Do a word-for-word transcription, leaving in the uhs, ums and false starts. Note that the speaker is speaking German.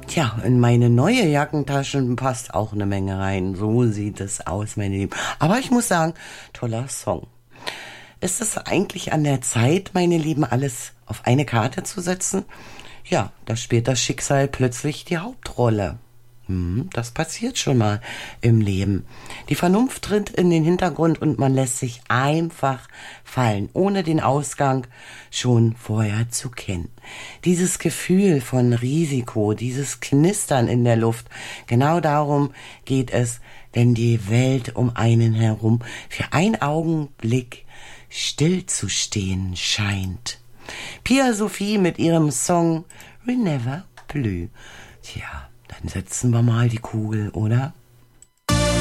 Tja, in meine neue Jackentaschen passt auch eine Menge rein. So sieht es aus, meine Lieben. Aber ich muss sagen, toller Song. Ist es eigentlich an der Zeit, meine Lieben, alles auf eine Karte zu setzen? Ja, da spielt das Schicksal plötzlich die Hauptrolle. Hm, das passiert schon mal im Leben. Die Vernunft tritt in den Hintergrund und man lässt sich einfach fallen, ohne den Ausgang schon vorher zu kennen. Dieses Gefühl von Risiko, dieses Knistern in der Luft, genau darum geht es, wenn die Welt um einen herum für einen Augenblick stillzustehen scheint. Pia Sophie mit ihrem Song Renever Blue. Tja, dann setzen wir mal die Kugel, oder?